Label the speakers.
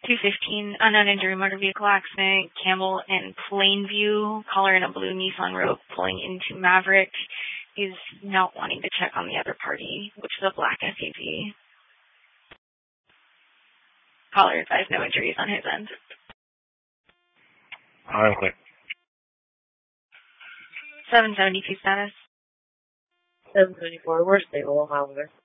Speaker 1: 215, unknown injury, motor vehicle accident, Campbell and Plainview, caller in a blue Nissan Rogue pulling into Maverick. He's not wanting to check on the other party, which is a black SUV. Caller advised no injuries on his end.
Speaker 2: Highway.
Speaker 1: 772 status.
Speaker 3: 774, we're stable, however.